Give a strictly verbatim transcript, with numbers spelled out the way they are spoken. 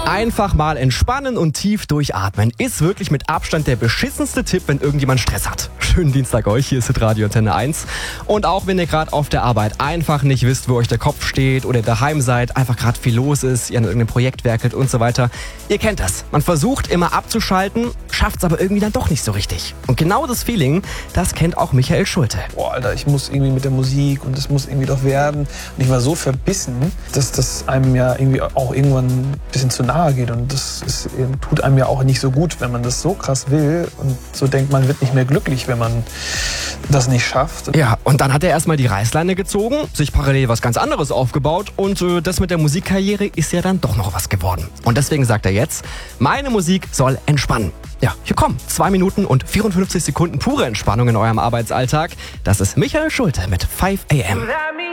Einfach mal entspannen und tief durchatmen ist wirklich mit Abstand der beschissenste Tipp, wenn irgendjemand Stress hat. Schönen Dienstag euch, hier ist Radio Antenne eins. Und auch wenn ihr gerade auf der Arbeit einfach nicht wisst, wo euch der Kopf steht oder daheim seid, einfach gerade viel los ist, ihr an irgendeinem Projekt werkelt und so weiter. Ihr kennt das. Man versucht immer abzuschalten, schafft es aber irgendwie dann doch nicht so richtig. Und genau das Feeling, das kennt auch Michael Schulte. Boah, Alter, ich muss irgendwie mit der Musik und das muss irgendwie doch werden. Und ich war so verbissen, dass das einem ja irgendwie auch irgendwann ein bisschen zu nahe geht. Und das ist, tut einem ja auch nicht so gut, wenn man das so krass will und so denkt, man wird nicht mehr glücklich, wenn man das nicht schafft. Ja, und dann hat er erstmal die Reißleine gezogen, sich parallel was ganz anderes aufgebaut und äh, das mit der Musikkarriere ist ja dann doch noch was geworden. Und deswegen sagt er jetzt, meine Musik soll entspannen. Ja, hier kommen zwei Minuten und vierundfünfzig Sekunden pure Entspannung in eurem Arbeitsalltag. Das ist Michael Schulte mit five a m.